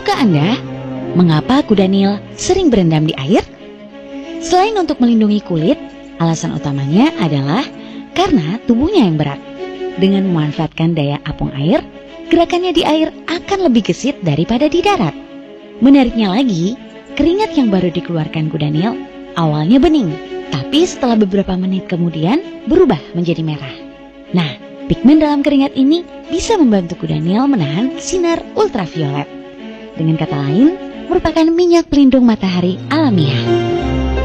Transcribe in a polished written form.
Tahukah Anda mengapa kuda Nil sering berendam di air? Selain untuk melindungi kulit, alasan utamanya adalah karena tubuhnya yang berat. Dengan memanfaatkan daya apung air, gerakannya di air akan lebih gesit daripada di darat. Menariknya lagi, keringat yang baru dikeluarkan kuda Nil awalnya bening, tapi setelah beberapa menit kemudian berubah menjadi merah. Nah, pigmen dalam keringat ini bisa membantu kuda Nil menahan sinar ultraviolet. Dengan kata lain, merupakan minyak pelindung matahari alamiah.